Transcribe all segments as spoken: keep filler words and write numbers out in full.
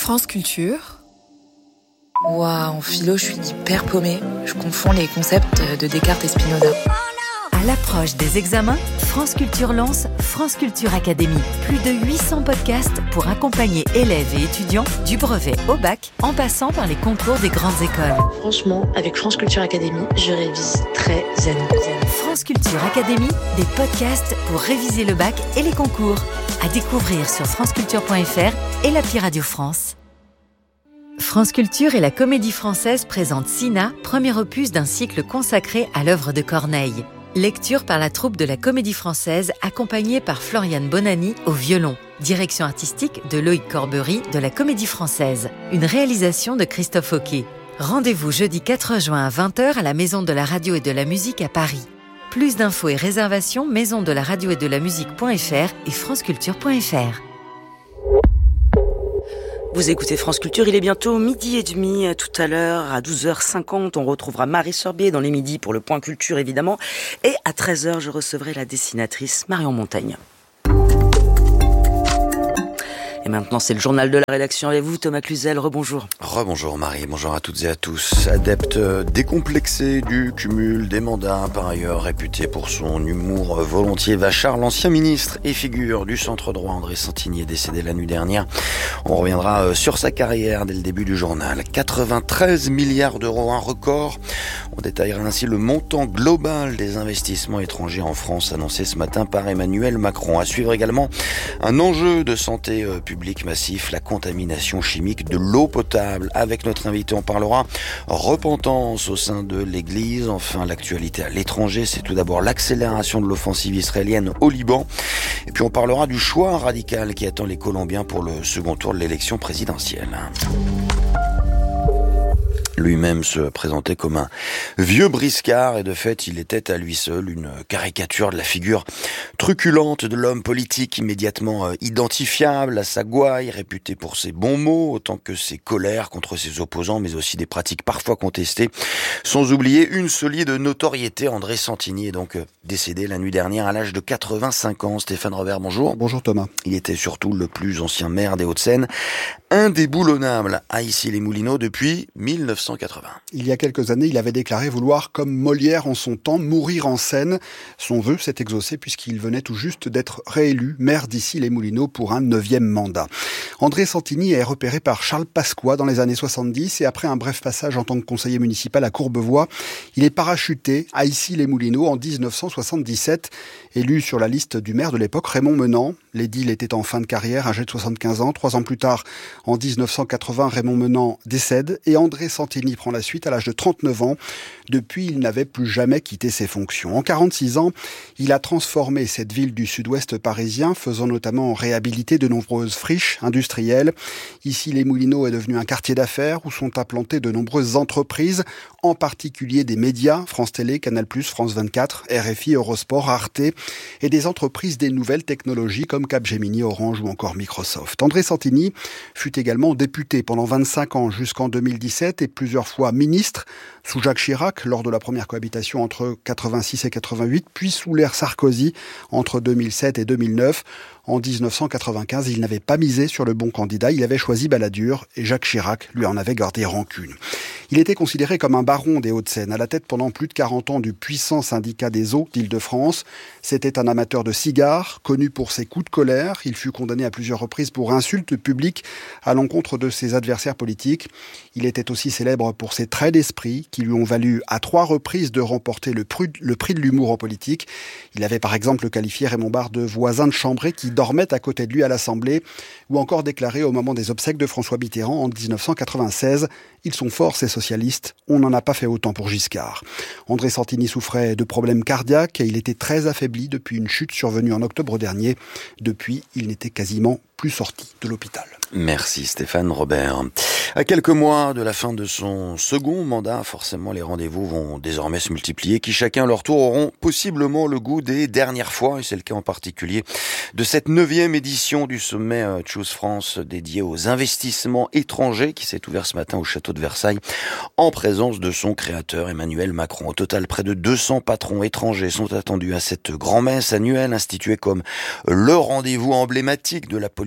France Culture. Ouah, en philo, je suis hyper paumée. Je confonds les concepts de Descartes et Spinoza. À l'approche des examens, France Culture lance France Culture Academy. Plus de huit cents podcasts pour accompagner élèves et étudiants du brevet au bac, en passant par les concours des grandes écoles. Franchement, avec France Culture Academy, je révise très zen. France Culture Academy, des podcasts pour réviser le bac et les concours. À découvrir sur franceculture point f r et l'appli Radio France. France Culture et la Comédie Française présentent Sina, premier opus d'un cycle consacré à l'œuvre de Corneille. Lecture par la troupe de la Comédie Française, accompagnée par Floriane Bonani au violon. Direction artistique de Loïc Corbery de la Comédie Française. Une réalisation de Christophe Hoquet. Rendez-vous jeudi quatre juin à vingt heures à la Maison de la Radio et de la Musique à Paris. Plus d'infos et réservations maison de la radio et de la musique point f r et franceculture point f r. Vous écoutez France Culture, il est bientôt midi et demi. Tout à l'heure, à douze heures cinquante, on retrouvera Marie Sorbier dans les midis pour le point culture, évidemment. Et à treize heures, je recevrai la dessinatrice Marion Montaigne. Et maintenant, c'est le journal de la rédaction avec vous, Thomas Cluzel. Rebonjour. Rebonjour Marie, bonjour à toutes et à tous. Adepte décomplexé du cumul des mandats, par ailleurs réputé pour son humour volontiers vachard, l'ancien ministre et figure du centre droit André Santini est décédé la nuit dernière. On reviendra sur sa carrière dès le début du journal. quatre-vingt-treize milliards d'euros, un record. On détaillera ainsi le montant global des investissements étrangers en France annoncé ce matin par Emmanuel Macron. À suivre également un enjeu de santé public massif, la contamination chimique de l'eau potable. Avec notre invité, on parlera repentance au sein de l'Église. Enfin, l'actualité à l'étranger, c'est tout d'abord l'accélération de l'offensive israélienne au Liban. Et puis on parlera du choix radical qui attend les Colombiens pour le second tour de l'élection présidentielle. Lui-même se présentait comme un vieux briscard et de fait il était à lui seul une caricature de la figure truculente de l'homme politique immédiatement identifiable à sa gouaille, réputé pour ses bons mots autant que ses colères contre ses opposants mais aussi des pratiques parfois contestées, sans oublier une solide notoriété. André Santini est donc décédé la nuit dernière à l'âge de quatre-vingt-cinq ans. Stéphane Robert, bonjour. Bonjour Thomas. Il était surtout le plus ancien maire des Hauts-de-Seine, indéboulonnable à Issy-les-Moulineaux depuis mille neuf cent quatre-vingts. Il y a quelques années, il avait déclaré vouloir, comme Molière en son temps, mourir en scène. Son vœu s'est exaucé puisqu'il venait tout juste d'être réélu maire d'Issy-les-Moulineaux pour un neuvième mandat. André Santini est repéré par Charles Pasqua dans les années soixante-dix et après un bref passage en tant que conseiller municipal à Courbevoie, il est parachuté à Issy-les-Moulineaux en dix-neuf cent soixante-dix-sept. Élu sur la liste du maire de l'époque, Raymond Menant. L'édile était en fin de carrière, âgé de soixante-quinze ans. Trois ans plus tard, en dix-neuf cent quatre-vingts, Raymond Menant décède et André Santini prend la suite à l'âge de trente-neuf ans. Depuis, il n'avait plus jamais quitté ses fonctions. En quarante-six ans, il a transformé cette ville du sud-ouest parisien, faisant notamment réhabiliter de nombreuses friches industrielles. Ici, les Moulineaux est devenu un quartier d'affaires où sont implantées de nombreuses entreprises, en particulier des médias, France Télé, Canal plus, France vingt-quatre, R F I, Eurosport, Arte, et des entreprises des nouvelles technologies comme Capgemini, Orange ou encore Microsoft. André Santini fut également député pendant vingt-cinq ans jusqu'en deux mille dix-sept et plusieurs fois ministre sous Jacques Chirac lors de la première cohabitation entre quatre-vingt-six et quatre-vingt-huit, puis sous l'ère Sarkozy entre deux mille sept et deux mille neuf. En dix-neuf cent quatre-vingt-quinze, il n'avait pas misé sur le bon candidat, il avait choisi Balladur et Jacques Chirac lui en avait gardé rancune. Il était considéré comme un baron des Hauts-de-Seine, à la tête pendant plus de quarante ans du puissant syndicat des eaux d'Île-de-France. C'était un amateur de cigares, connu pour ses coups de colère. Il fut condamné à plusieurs reprises pour insultes publiques à l'encontre de ses adversaires politiques. Il était aussi célèbre pour ses traits d'esprit qui lui ont valu à trois reprises de remporter le prix, le prix de l'humour en politique. Il avait par exemple qualifié Raymond Barre de voisin de chambrée qui dormait à côté de lui à l'Assemblée, ou encore déclaré au moment des obsèques de François Mitterrand en dix-neuf cent quatre-vingt-seize « Ils sont forts ces socialistes, on n'en a pas fait autant pour Giscard ». André Santini souffrait de problèmes cardiaques et il était très affaibli depuis une chute survenue en octobre dernier. Depuis, il n'était quasiment plus sorti de l'hôpital. Merci Stéphane Robert. À quelques mois de la fin de son second mandat, forcément les rendez-vous vont désormais se multiplier, qui chacun à leur tour auront possiblement le goût des dernières fois, et c'est le cas en particulier de cette neuvième édition du sommet Choose France dédié aux investissements étrangers qui s'est ouvert ce matin au château de Versailles en présence de son créateur Emmanuel Macron. Au total, près de deux cents patrons étrangers sont attendus à cette grand-messe annuelle instituée comme le rendez-vous emblématique de la politique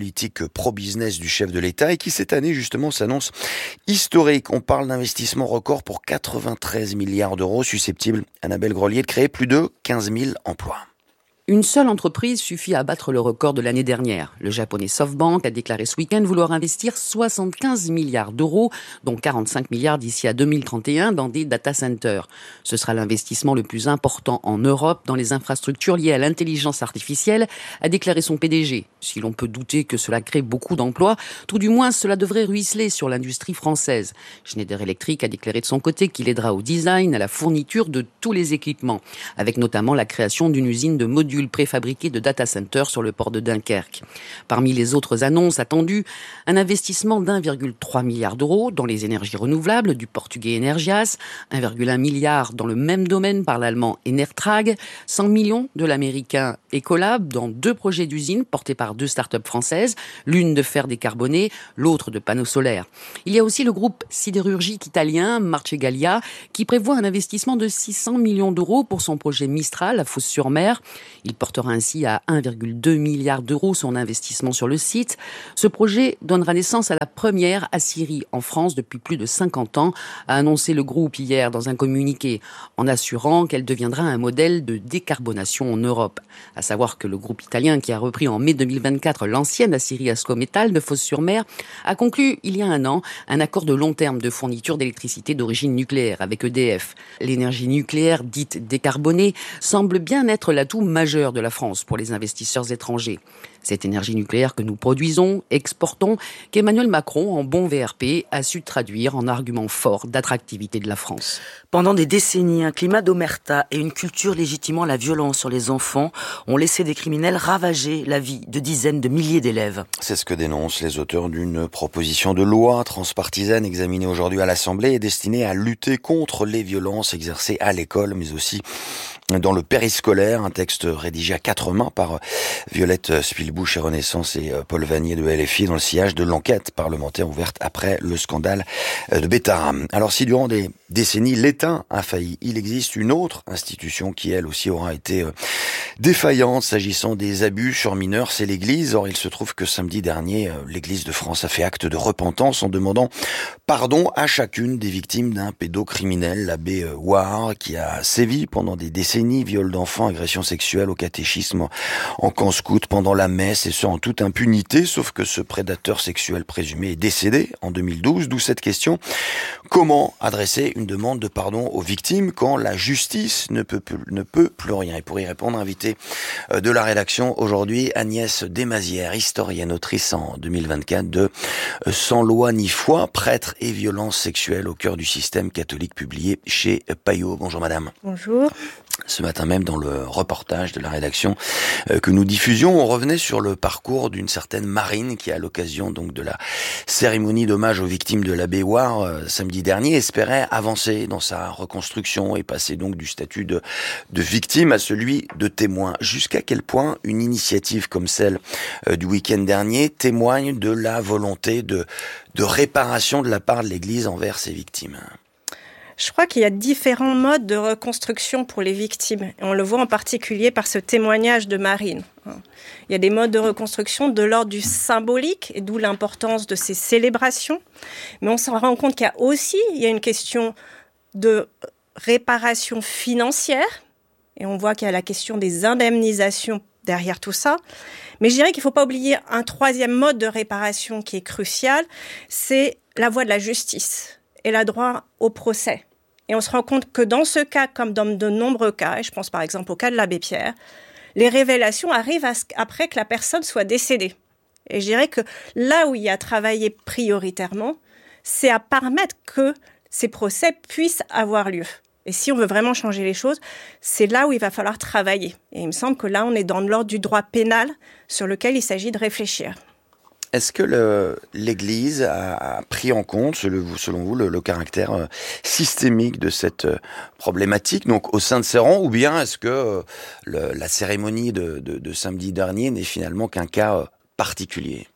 politique pro-business du chef de l'État et qui cette année justement s'annonce historique. On parle d'investissement record pour quatre-vingt-treize milliards d'euros susceptibles, Annabelle Grelier, de créer plus de quinze mille emplois. Une seule entreprise suffit à battre le record de l'année dernière. Le japonais SoftBank a déclaré ce week-end vouloir investir soixante-quinze milliards d'euros, dont quarante-cinq milliards d'ici à deux mille trente et un dans des data centers. Ce sera l'investissement le plus important en Europe dans les infrastructures liées à l'intelligence artificielle, a déclaré son P D G. Si l'on peut douter que cela crée beaucoup d'emplois, tout du moins cela devrait ruisseler sur l'industrie française. Schneider Electric a déclaré de son côté qu'il aidera au design, à la fourniture de tous les équipements, avec notamment la création d'une usine de modules préfabriqués de data centers sur le port de Dunkerque. Parmi les autres annonces attendues, un investissement d'un virgule trois milliard d'euros dans les énergies renouvelables du portugais Energias, un virgule un milliard dans le même domaine par l'allemand Enertrag, cent millions de l'américain Ecolab dans deux projets d'usines portés par deux startups françaises, l'une de fer décarboné, l'autre de panneaux solaires. Il y a aussi le groupe sidérurgique italien Marcegaglia qui prévoit un investissement de six cents millions d'euros pour son projet Mistral à Fos-sur-Mer. Il portera ainsi à un virgule deux milliard d'euros son investissement sur le site. Ce projet donnera naissance à la première aciérie en France depuis plus de cinquante ans, a annoncé le groupe hier dans un communiqué, en assurant qu'elle deviendra un modèle de décarbonation en Europe. À savoir que le groupe italien qui a repris en mai deux mille vingt-quatre l'ancienne aciérie Ascométal de Fos-sur-Mer a conclu il y a un an un accord de long terme de fourniture d'électricité d'origine nucléaire avec E D F. L'énergie nucléaire dite décarbonée semble bien être l'atout majeur de la France pour les investisseurs étrangers. Cette énergie nucléaire que nous produisons, exportons, qu'Emmanuel Macron, en bon V R P, a su traduire en argument fort d'attractivité de la France. Pendant des décennies, un climat d'omerta et une culture légitimant la violence sur les enfants ont laissé des criminels ravager la vie de dizaines de milliers d'élèves. C'est ce que dénoncent les auteurs d'une proposition de loi transpartisane examinée aujourd'hui à l'Assemblée et destinée à lutter contre les violences exercées à l'école, mais aussi dans le périscolaire, un texte rédigé à quatre mains par Violette Spielbusch et Renaissance et Paul Vanier de L F I dans le sillage de l'enquête parlementaire ouverte après le scandale de Bétaram. Alors si durant des décennies l'État a failli, il existe une autre institution qui elle aussi aura été défaillante s'agissant des abus sur mineurs, c'est l'Église. Or il se trouve que samedi dernier, l'Église de France a fait acte de repentance en demandant pardon à chacune des victimes d'un pédocriminel, l'abbé Ouar, qui a sévi pendant des décennies, viol d'enfants, agression sexuelle au catéchisme en camp scout pendant la messe, et ce en toute impunité, sauf que ce prédateur sexuel présumé est décédé en deux mille douze, d'où cette question: comment adresser une demande de pardon aux victimes quand la justice ne peut, ne peut plus rien? Et pour y répondre, invité de la rédaction aujourd'hui, Agnès Desmazières, historienne, autrice en deux mille vingt-quatre de Sans loi ni foi, prêtre et violence sexuelle au cœur du système catholique, publié chez Payot. Bonjour madame. Bonjour. Ce matin même, dans le reportage de la rédaction euh, que nous diffusions, on revenait sur le parcours d'une certaine Marine qui, à l'occasion donc de la cérémonie d'hommage aux victimes de l'abbé Ouar euh, samedi dernier, espérait avancer dans sa reconstruction et passer donc du statut de, de victime à celui de témoin. Jusqu'à quel point une initiative comme celle euh, du week-end dernier témoigne de la volonté de, de réparation de la part de l'Église envers ses victimes? Je crois qu'il y a différents modes de reconstruction pour les victimes. Et on le voit en particulier par ce témoignage de Marine. Il y a des modes de reconstruction de l'ordre du symbolique, et d'où l'importance de ces célébrations. Mais on se rend compte qu'il y a aussi il y a une question de réparation financière. Et on voit qu'il y a la question des indemnisations derrière tout ça. Mais je dirais qu'il ne faut pas oublier un troisième mode de réparation qui est crucial, c'est la voie de la justice et le droit au procès. Et on se rend compte que dans ce cas, comme dans de nombreux cas, et je pense par exemple au cas de l'abbé Pierre, les révélations arrivent à ce, après que la personne soit décédée. Et je dirais que là où il y a travaillé prioritairement, c'est à permettre que ces procès puissent avoir lieu. Et si on veut vraiment changer les choses, c'est là où il va falloir travailler. Et il me semble que là, on est dans l'ordre du droit pénal sur lequel il s'agit de réfléchir. Est-ce que le, l'Église a, a pris en compte, selon vous, le, le caractère euh, systémique de cette euh, problématique, donc au sein de ses rangs, ou bien est-ce que euh, le, la cérémonie de, de, de samedi dernier n'est finalement qu'un cas euh, particulier?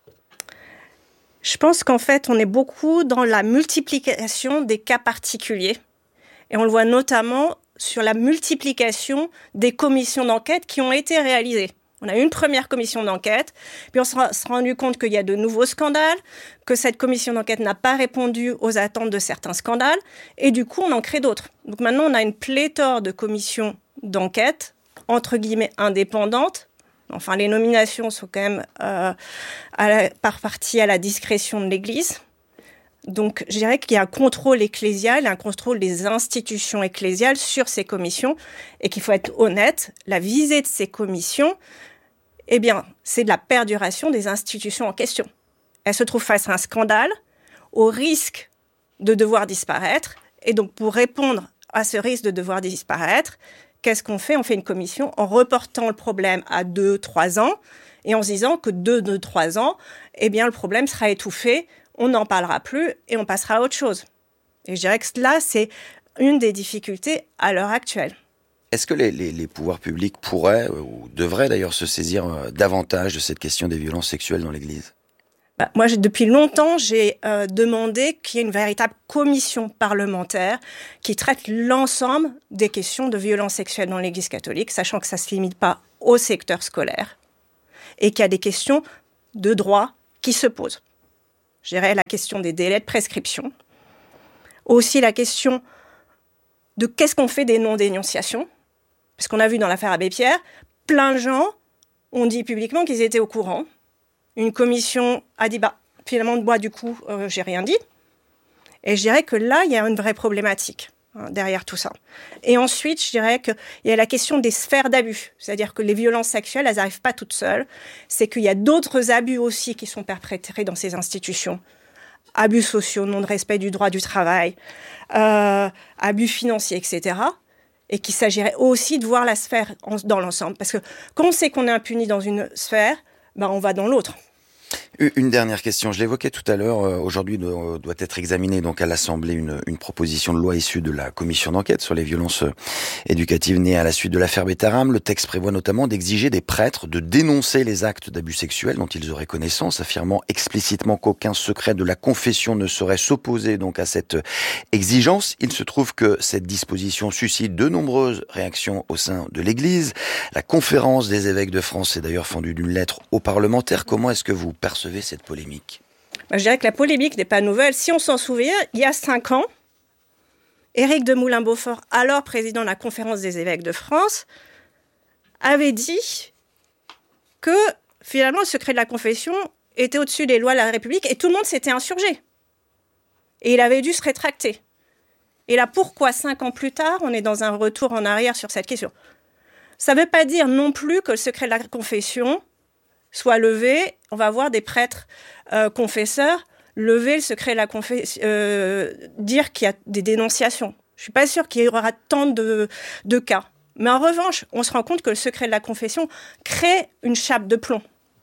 Je pense qu'en fait, on est beaucoup dans la multiplication des cas particuliers. Et on le voit notamment sur la multiplication des commissions d'enquête qui ont été réalisées. On a eu une première commission d'enquête, puis on s'est rendu compte qu'il y a de nouveaux scandales, que cette commission d'enquête n'a pas répondu aux attentes de certains scandales, et du coup, on en crée d'autres. Donc maintenant, on a une pléthore de commissions d'enquête, entre guillemets, indépendantes. Enfin, les nominations sont quand même euh, à la, par partie à la discrétion de l'Église. Donc, je dirais qu'il y a un contrôle ecclésial, un contrôle des institutions ecclésiales sur ces commissions, et qu'il faut être honnête, la visée de ces commissions, eh bien, c'est de la perduration des institutions en question. Elles se trouvent face à un scandale, au risque de devoir disparaître. Et donc, pour répondre à ce risque de devoir disparaître, qu'est-ce qu'on fait ? On fait une commission en reportant le problème à deux, trois ans et en se disant que deux, deux, trois ans, eh bien, le problème sera étouffé, on n'en parlera plus et on passera à autre chose. Et je dirais que là, c'est une des difficultés à l'heure actuelle. Est-ce que les, les, les pouvoirs publics pourraient, ou devraient d'ailleurs, se saisir euh, davantage de cette question des violences sexuelles dans l'Église ? Bah, moi, j'ai, depuis longtemps, j'ai euh, demandé qu'il y ait une véritable commission parlementaire qui traite l'ensemble des questions de violences sexuelles dans l'Église catholique, sachant que ça ne se limite pas au secteur scolaire, et qu'il y a des questions de droit qui se posent. Je dirais la question des délais de prescription, aussi la question de qu'est-ce qu'on fait des non-dénonciations. Parce qu'on a vu dans l'affaire Abbé Pierre, plein de gens ont dit publiquement qu'ils étaient au courant. Une commission a dit, bah, finalement, moi, du coup, euh, j'ai rien dit. Et je dirais que là, il y a une vraie problématique hein, derrière tout ça. Et ensuite, je dirais qu'il y a la question des sphères d'abus. C'est-à-dire que les violences sexuelles, elles n'arrivent pas toutes seules. C'est qu'il y a d'autres abus aussi qui sont perpétrés dans ces institutions. Abus sociaux, non-respect du droit du travail, euh, abus financiers, et cetera. Et qu'il s'agirait aussi de voir la sphère en, dans l'ensemble. Parce que quand on sait qu'on est impuni dans une sphère, ben on va dans l'autre. Une dernière question, je l'évoquais tout à l'heure, aujourd'hui doit être examinée donc à l'Assemblée une, une proposition de loi issue de la commission d'enquête sur les violences éducatives nées à la suite de l'affaire Betaram. Le texte prévoit notamment d'exiger des prêtres de dénoncer les actes d'abus sexuels dont ils auraient connaissance, affirmant explicitement qu'aucun secret de la confession ne saurait s'opposer donc à cette exigence. Il se trouve que cette disposition suscite de nombreuses réactions au sein de l'Église. La conférence des évêques de France s'est d'ailleurs fendue d'une lettre aux parlementaires. Comment est-ce que vous percevez cette polémique ? Je dirais que la polémique n'est pas nouvelle. Si on s'en souvient, il y a cinq ans, Éric de Moulin-Beaufort, alors président de la Conférence des évêques de France, avait dit que finalement le secret de la confession était au-dessus des lois de la République et tout le monde s'était insurgé. Et il avait dû se rétracter. Et là, pourquoi cinq ans plus tard, on est dans un retour en arrière sur cette question ? Ça ne veut pas dire non plus que le secret de la confession soit levé. On va voir des prêtres euh, confesseurs lever le secret de la confession, euh, dire qu'il y a des dénonciations. Je ne suis pas sûre qu'il y aura tant de, de cas. Mais en revanche, on se rend compte que le secret de la confession crée une chape de plomb.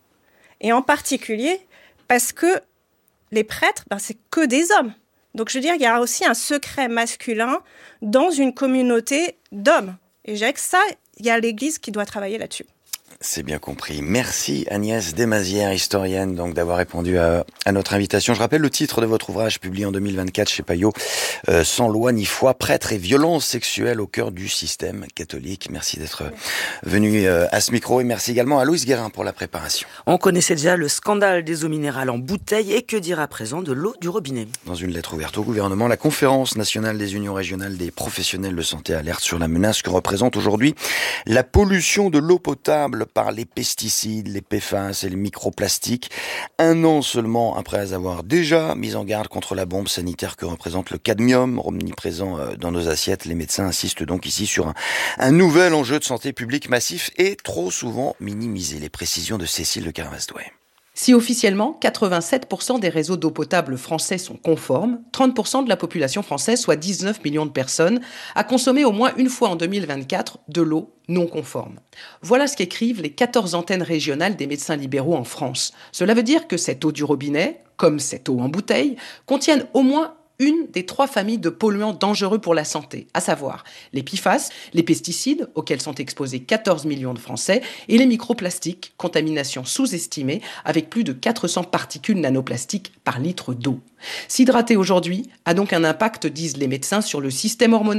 Et en particulier parce que les prêtres, ben, c'est que des hommes. Donc je veux dire, il y a aussi un secret masculin dans une communauté d'hommes. Et je dirais que ça, il y a l'Église qui doit travailler là-dessus. C'est bien compris. Merci Agnès Desmazières, historienne, donc d'avoir répondu à, à notre invitation. Je rappelle le titre de votre ouvrage publié en deux mille vingt-quatre chez Payot, euh, Sans loi ni foi, prêtres et violences sexuelles au cœur du système catholique. Merci d'être venu euh, à ce micro et merci également à Louise Guérin pour la préparation. On connaissait déjà le scandale des eaux minérales en bouteille et que dire à présent de l'eau du robinet ? Dans une lettre ouverte au gouvernement, la Conférence nationale des unions régionales des professionnels de santé alerte sur la menace que représente aujourd'hui la pollution de l'eau potable par les pesticides, les P F A S et les microplastiques. Un an seulement après avoir déjà mis en garde contre la bombe sanitaire que représente le cadmium, omniprésent dans nos assiettes, les médecins insistent donc ici sur un, un nouvel enjeu de santé publique massif et trop souvent minimisé. Les précisions de Cécile de Caravasdouet. Si officiellement, quatre-vingt-sept pour cent des réseaux d'eau potable français sont conformes, trente pour cent de la population française, soit dix-neuf millions de personnes, a consommé au moins une fois en deux mille vingt-quatre de l'eau non conforme. Voilà ce qu'écrivent les quatorze antennes régionales des médecins libéraux en France. Cela veut dire que cette eau du robinet, comme cette eau en bouteille, contiennent au moins une des trois familles de polluants dangereux pour la santé, à savoir les P F A S, les pesticides, auxquels sont exposés quatorze millions de Français, et les microplastiques, contamination sous-estimée, avec plus de quatre cents particules nanoplastiques par litre d'eau. S'hydrater aujourd'hui a donc un impact, disent les médecins, sur le système hormonal,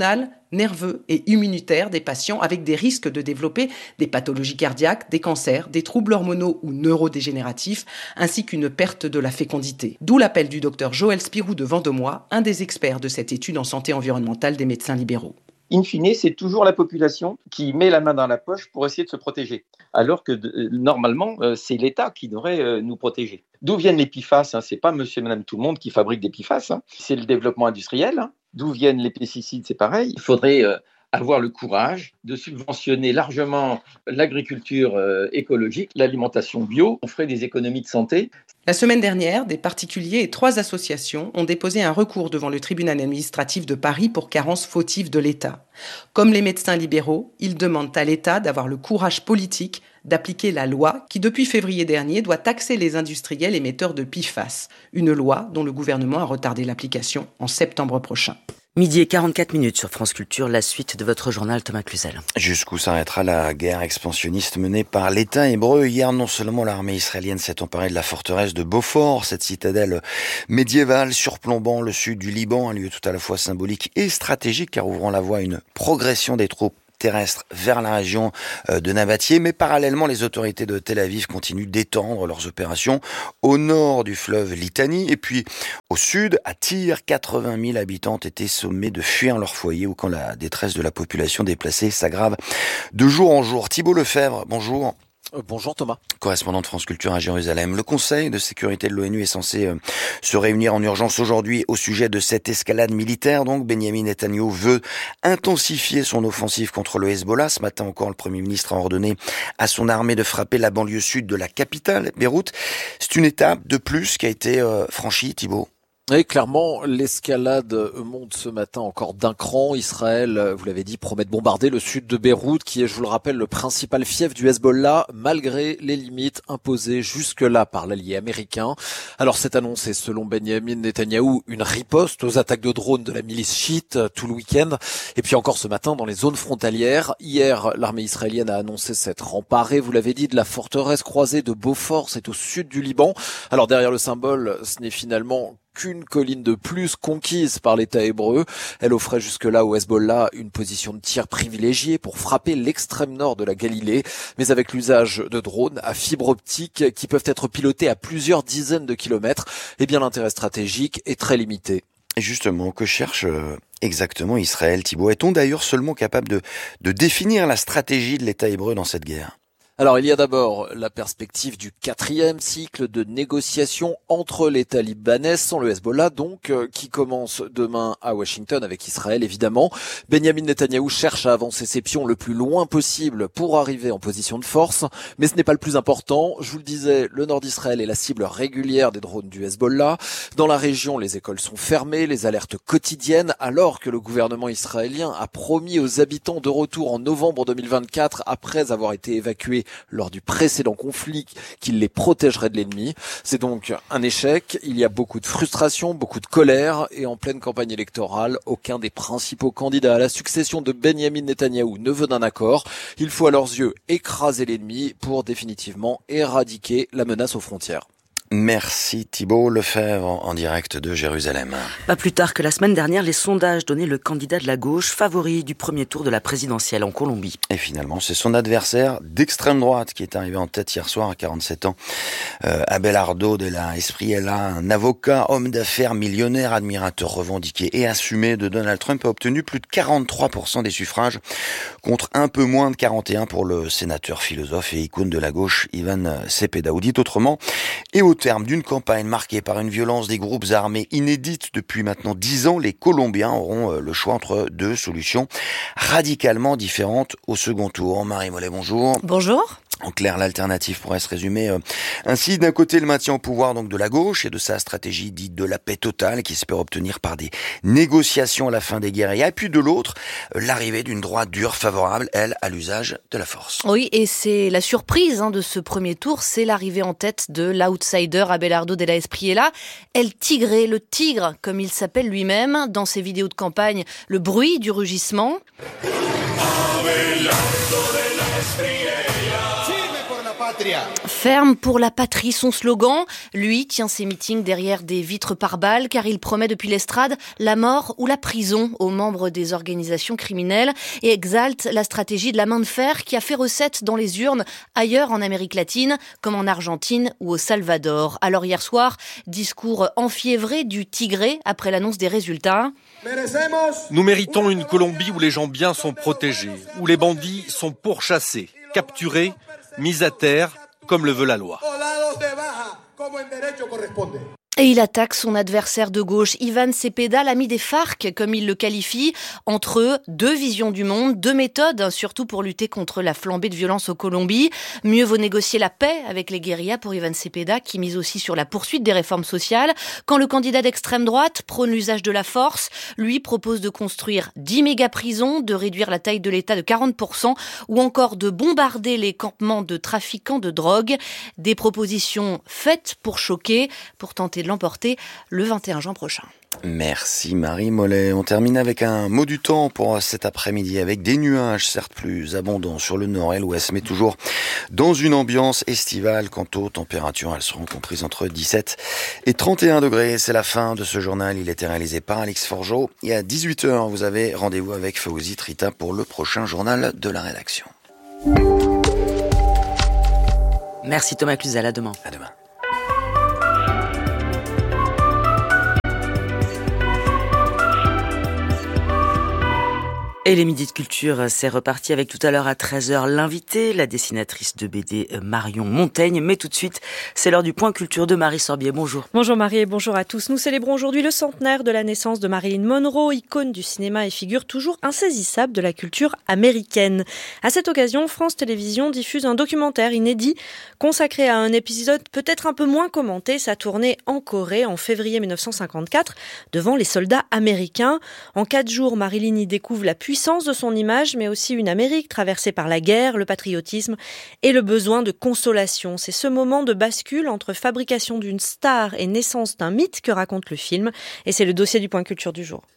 nerveux et immunitaires des patients avec des risques de développer des pathologies cardiaques, des cancers, des troubles hormonaux ou neurodégénératifs, ainsi qu'une perte de la fécondité. D'où l'appel du docteur Joël Spirou de Vendomois, un des experts de cette étude en santé environnementale des médecins libéraux. In fine, c'est toujours la population qui met la main dans la poche pour essayer de se protéger. Alors que euh, normalement, euh, c'est l'État qui devrait euh, nous protéger. D'où viennent les P F A S, hein, c'est pas monsieur et madame tout le monde qui fabrique des P F A S, hein. C'est le développement industriel. Hein. D'où viennent les pesticides, c'est pareil. Il faudrait euh, avoir le courage de subventionner largement l'agriculture euh, écologique, l'alimentation bio. On ferait des économies de santé. La semaine dernière, des particuliers et trois associations ont déposé un recours devant le tribunal administratif de Paris pour carence fautive de l'État. Comme les médecins libéraux, ils demandent à l'État d'avoir le courage politique d'appliquer la loi qui, depuis février dernier, doit taxer les industriels émetteurs de P F A S, une loi dont le gouvernement a retardé l'application en septembre prochain. Midi et quarante-quatre minutes sur France Culture, la suite de votre journal Thomas Cluzel. Jusqu'où s'arrêtera la guerre expansionniste menée par l'État hébreu? Hier, non seulement l'armée israélienne s'est emparée de la forteresse de Beaufort, cette citadelle médiévale surplombant le sud du Liban, un lieu tout à la fois symbolique et stratégique car ouvrant la voie à une progression des troupes terrestres vers la région de Nabatieh, mais parallèlement les autorités de Tel Aviv continuent d'étendre leurs opérations au nord du fleuve Litani et puis au sud, à Tyr, quatre-vingt mille habitants ont été sommés de fuir leur foyer ou quand la détresse de la population déplacée s'aggrave de jour en jour. Thibault Lefebvre, bonjour. Bonjour Thomas. Correspondant de France Culture à Jérusalem. Le Conseil de sécurité de l'ONU est censé euh, se réunir en urgence aujourd'hui au sujet de cette escalade militaire. Donc, Benyamin Netanyahou veut intensifier son offensive contre le Hezbollah. Ce matin encore, le Premier ministre a ordonné à son armée de frapper la banlieue sud de la capitale, Beyrouth. C'est une étape de plus qui a été euh, franchie, Thibault. Et clairement, l'escalade monte ce matin encore d'un cran. Israël, vous l'avez dit, promet de bombarder le sud de Beyrouth, qui est, je vous le rappelle, le principal fief du Hezbollah, malgré les limites imposées jusque-là par l'allié américain. Alors cette annonce est, selon Benyamin Netanyahou, une riposte aux attaques de drones de la milice chiite tout le week-end. Et puis encore ce matin, dans les zones frontalières. Hier, l'armée israélienne a annoncé s'être emparée, vous l'avez dit, de la forteresse croisée de Beaufort, c'est au sud du Liban. Alors derrière le symbole, ce n'est finalement qu'une colline de plus conquise par l'État hébreu. Elle offrait jusque-là au Hezbollah une position de tir privilégiée pour frapper l'extrême nord de la Galilée, mais avec l'usage de drones à fibre optique qui peuvent être pilotés à plusieurs dizaines de kilomètres, eh bien l'intérêt stratégique est très limité. Et justement, que cherche exactement Israël, Thibault? Est-on d'ailleurs seulement capable de, de définir la stratégie de l'État hébreu dans cette guerre? Alors, il y a d'abord la perspective du quatrième cycle de négociations entre l'État libanais, sans le Hezbollah, donc, euh, qui commence demain à Washington avec Israël, évidemment. Benyamin Netanyahou cherche à avancer ses pions le plus loin possible pour arriver en position de force, mais ce n'est pas le plus important. Je vous le disais, le nord d'Israël est la cible régulière des drones du Hezbollah. Dans la région, les écoles sont fermées, les alertes quotidiennes, alors que le gouvernement israélien a promis aux habitants de retour en novembre deux mille vingt-quatre, après avoir été évacués lors du précédent conflit, qu'il les protégerait de l'ennemi. C'est donc un échec. Il y a beaucoup de frustration, beaucoup de colère, et en pleine campagne électorale, aucun des principaux candidats à la succession de Benyamin Netanyahou ne veut d'un accord. Il faut à leurs yeux écraser l'ennemi pour définitivement éradiquer la menace aux frontières. Merci Thibault Lefebvre en direct de Jérusalem. Pas plus tard que la semaine dernière, les sondages donnaient le candidat de la gauche favori du premier tour de la présidentielle en Colombie. Et finalement, c'est son adversaire d'extrême droite qui est arrivé en tête hier soir à quarante-sept ans. Euh, Abelardo de la Espriella, un avocat, homme d'affaires, millionnaire, admirateur revendiqué et assumé de Donald Trump, a obtenu plus de quarante-trois pour cent des suffrages contre un peu moins de quarante et un pour le sénateur, philosophe et icône de la gauche Ivan Cepeda. Ou dit autrement, et au terme d'une campagne marquée par une violence des groupes armés inédite depuis maintenant dix ans, les Colombiens auront le choix entre deux solutions radicalement différentes au second tour. Marie Mollet, bonjour. Bonjour. En clair, l'alternative pourrait se résumer euh, ainsi. D'un côté, le maintien au pouvoir donc de la gauche et de sa stratégie dite de la paix totale qui espère obtenir par des négociations à la fin des guérillas. Et puis de l'autre, euh, l'arrivée d'une droite dure favorable, elle, à l'usage de la force. Oui, et c'est la surprise hein, de ce premier tour, c'est l'arrivée en tête de l'outsider Abelardo de la Espriella, El Tigre, le tigre, comme il s'appelle lui-même. Dans ses vidéos de campagne, le bruit du rugissement. Abelardo de la Espriella. Ferme pour la patrie, son slogan. Lui tient ses meetings derrière des vitres par balles car il promet depuis l'estrade la mort ou la prison aux membres des organisations criminelles et exalte la stratégie de la main de fer qui a fait recette dans les urnes ailleurs en Amérique latine comme en Argentine ou au Salvador. Alors hier soir, discours enfiévré du Tigré après l'annonce des résultats. Nous méritons une Colombie où les gens bien sont protégés, où les bandits sont pourchassés, capturés, mis à terre, comme le veut la loi. Et il attaque son adversaire de gauche, Iván Cepeda, l'ami des FARC, comme il le qualifie. Entre eux, deux visions du monde, deux méthodes, surtout pour lutter contre la flambée de violence au Colombie. Mieux vaut négocier la paix avec les guérillas pour Iván Cepeda, qui mise aussi sur la poursuite des réformes sociales. Quand le candidat d'extrême droite prône l'usage de la force, lui propose de construire dix méga-prisons, de réduire la taille de l'État de quarante pour cent, ou encore de bombarder les campements de trafiquants de drogue. Des propositions faites pour choquer, pour tenter de l'emporter le vingt et un juin prochain. Merci Marie Mollet. On termine avec un mot du temps pour cet après-midi avec des nuages certes plus abondants sur le nord et l'ouest, mais toujours dans une ambiance estivale. Quant aux températures, elles seront comprises entre dix-sept et trente et un degrés. C'est la fin de ce journal. Il était réalisé par Alix Forgeot. Et à dix-huit heures, vous avez rendez-vous avec Fawzi Trita pour le prochain journal de la rédaction. Merci Thomas Cluzel, à demain. À demain. Et les Midis de Culture, c'est reparti avec tout à l'heure à treize heures l'invité, la dessinatrice de B D Marion Montaigne. Mais tout de suite, c'est l'heure du Point Culture de Marie Sorbier. Bonjour. Bonjour Marie et bonjour à tous. Nous célébrons aujourd'hui le centenaire de la naissance de Marilyn Monroe, icône du cinéma et figure toujours insaisissable de la culture américaine. À cette occasion, France Télévisions diffuse un documentaire inédit consacré à un épisode peut-être un peu moins commenté, sa tournée en Corée en février mille neuf cent cinquante-quatre devant les soldats américains. En quatre jours, Marilyn y découvre la puissance de son image, mais aussi une Amérique traversée par la guerre, le patriotisme et le besoin de consolation. C'est ce moment de bascule entre fabrication d'une star et naissance d'un mythe que raconte le film. Et c'est le dossier du Point Culture du jour.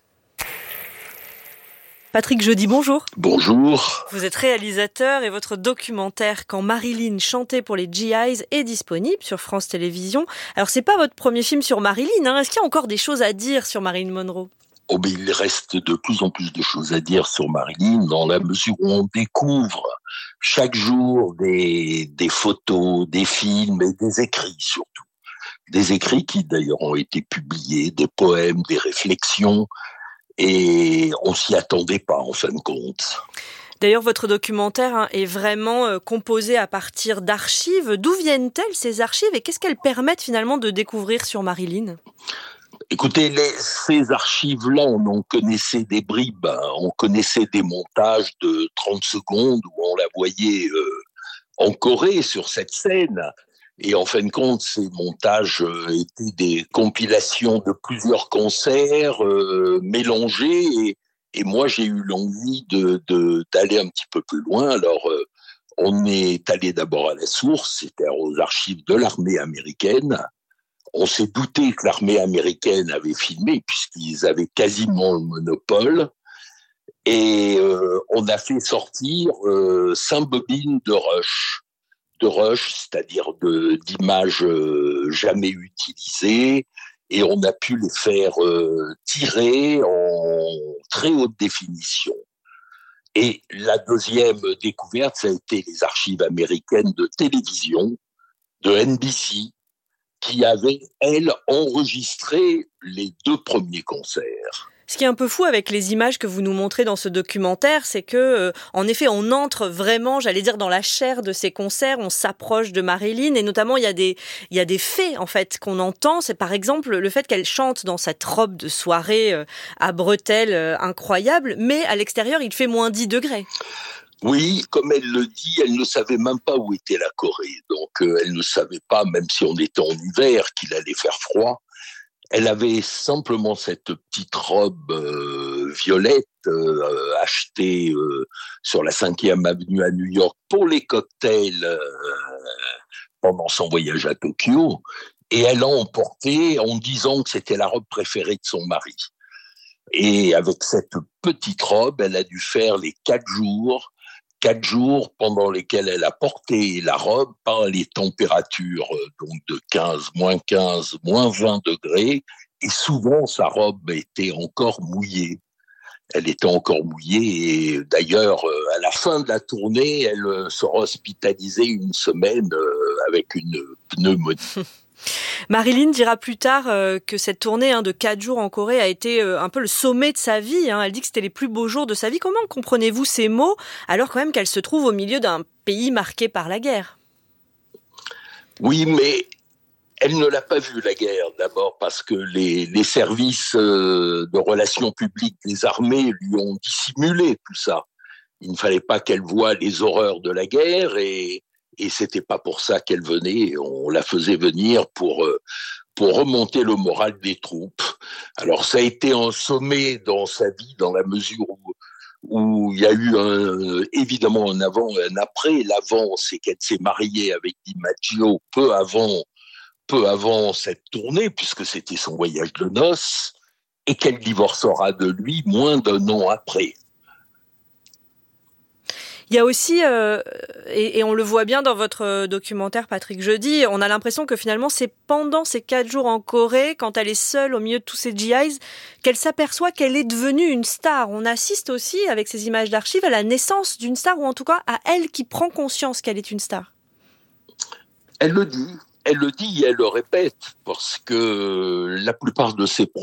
Patrick Jeudi, bonjour. Bonjour. Vous êtes réalisateur et votre documentaire « Quand Marilyn chantait pour les G Is » est disponible sur France Télévisions. Alors, c'est pas votre premier film sur Marilyn, hein. Est-ce qu'il y a encore des choses à dire sur Marilyn Monroe ? Oh, mais il reste de plus en plus de choses à dire sur Marilyn dans la mesure où on découvre chaque jour des, des photos, des films et des écrits surtout. Des écrits qui d'ailleurs ont été publiés, des poèmes, des réflexions, et on s'y attendait pas en fin de compte. D'ailleurs, votre documentaire hein, est vraiment euh, composé à partir d'archives. D'où viennent-elles ces archives et qu'est-ce qu'elles permettent finalement de découvrir sur Marilyn ? Écoutez, les, ces archives-là, on en connaissait des bribes, hein. On connaissait des montages de trente secondes où on la voyait euh, en Corée sur cette scène. Et en fin de compte, ces montages euh, étaient des compilations de plusieurs concerts euh, mélangés. Et, et moi, j'ai eu l'envie de, de, d'aller un petit peu plus loin. Alors, euh, on est allé d'abord à la source, c'est-à-dire aux archives de l'armée américaine. On s'est douté que l'armée américaine avait filmé puisqu'ils avaient quasiment le monopole. Et euh, on a fait sortir euh, cinq bobines de rush. De rush, c'est-à-dire de, d'images euh, jamais utilisées. Et on a pu les faire euh, tirer en très haute définition. Et la deuxième découverte, ça a été les archives américaines de télévision, de N B C, qui avait, elle, enregistré les deux premiers concerts. Ce qui est un peu fou avec les images que vous nous montrez dans ce documentaire, c'est que, euh, en effet, on entre vraiment, j'allais dire, dans la chair de ces concerts, on s'approche de Marilyn, et notamment, il y a des, il y a des faits, en fait, qu'on entend. C'est par exemple le fait qu'elle chante dans cette robe de soirée euh, à bretelles euh, incroyable, mais à l'extérieur, il fait moins dix degrés. Oui, comme elle le dit, elle ne savait même pas où était la Corée. Donc, euh, elle ne savait pas, même si on était en hiver, qu'il allait faire froid. Elle avait simplement cette petite robe euh, violette euh, achetée euh, sur la cinquième avenue à New York pour les cocktails euh, pendant son voyage à Tokyo. Et elle l'a emportée en disant que c'était la robe préférée de son mari. Et avec cette petite robe, elle a dû faire les quatre jours quatre jours pendant lesquels elle a porté la robe par les températures donc de quinze, moins quinze, moins vingt degrés, et souvent sa robe était encore mouillée. Elle était encore mouillée et d'ailleurs, à la fin de la tournée, elle sera hospitalisée une semaine avec une pneumonie. Marilyn dira plus tard euh, que cette tournée hein, de quatre jours en Corée a été euh, un peu le sommet de sa vie. Hein. Elle dit que c'était les plus beaux jours de sa vie. Comment comprenez-vous ces mots alors quand même qu'elle se trouve au milieu d'un pays marqué par la guerre ? Oui, mais elle ne l'a pas vue, la guerre, d'abord parce que les, les services euh, de relations publiques des armées lui ont dissimulé tout ça. Il ne fallait pas qu'elle voie les horreurs de la guerre et Et c'était pas pour ça qu'elle venait. On la faisait venir pour pour remonter le moral des troupes. Alors ça a été un sommet dans sa vie, dans la mesure où où il y a eu un, évidemment un avant et un après. L'avant, c'est qu'elle s'est mariée avec DiMaggio peu avant peu avant cette tournée, puisque c'était son voyage de noces, et qu'elle divorcera de lui moins d'un an après. Il y a aussi, euh, et, et on le voit bien dans votre documentaire Patrick Jeudi, on a l'impression que finalement c'est pendant ces quatre jours en Corée, quand elle est seule au milieu de tous ces G Is, qu'elle s'aperçoit qu'elle est devenue une star. On assiste aussi, avec ces images d'archives, à la naissance d'une star, ou en tout cas à elle qui prend conscience qu'elle est une star. Elle le dit, elle le dit et elle le répète, parce que la plupart de ses